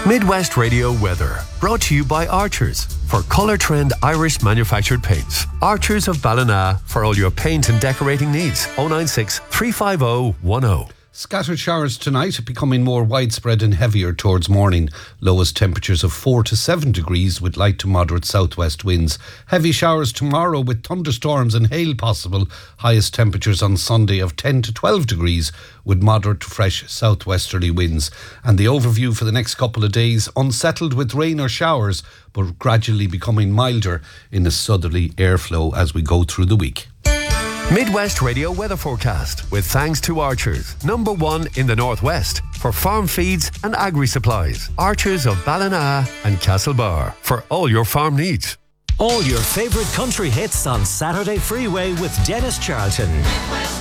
Midwest Radio weather, brought to you by Archers. For Colour Trend Irish manufactured paints. Archers of Ballina for all your paint and decorating needs. 096 350 10. Scattered showers tonight, becoming more widespread and heavier towards morning. Lowest temperatures of 4 to 7 degrees with light to moderate southwest winds. Heavy showers tomorrow with thunderstorms and hail possible. Highest temperatures on Sunday of 10 to 12 degrees with moderate to fresh southwesterly winds. And the overview for the next couple of days, unsettled with rain or showers, but gradually becoming milder in a southerly airflow as we go through the week. Midwest Radio weather forecast with thanks to Archers, #1 in the Northwest for farm feeds and agri-supplies. Archers of Ballina and Castlebar for all your farm needs. All your favourite country hits on Saturday Freeway with Dennis Charlton.